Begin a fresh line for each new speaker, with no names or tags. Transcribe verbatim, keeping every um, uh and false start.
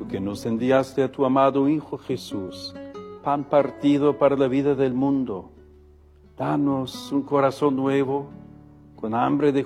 que nos enviaste a tu amado Hijo Jesús, pan partido para la vida del mundo, danos un corazón nuevo, con hambre de